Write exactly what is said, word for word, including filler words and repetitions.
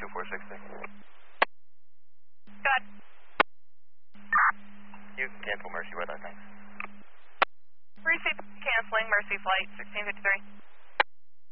two four sixty. Good. You can cancel Mercy weather, thanks. Receive canceling Mercy flight sixteen fifty-three.